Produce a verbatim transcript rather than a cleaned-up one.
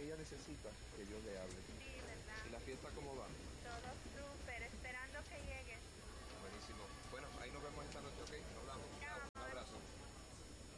ella necesita que yo le hable. Sí, Y ¿verdad? la fiesta, como